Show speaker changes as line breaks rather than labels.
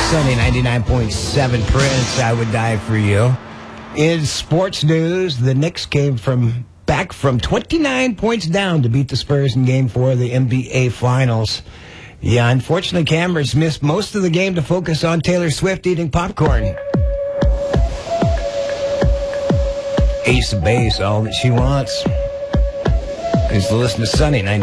Sunny 99.7 Prince, I Would Die For You. In sports news, the Knicks came back from 29 points down to beat the Spurs in Game 4 of the NBA Finals. Yeah, unfortunately, cameras missed most of the game to focus on Taylor Swift eating popcorn. Ace of Base, all that she wants is to listen to Sunny 99.